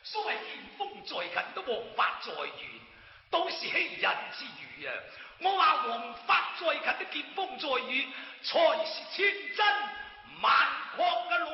所谓见风在近都王法在远，都是欺人之语啊！我话王法在近都见风在远，才是千真万确嘅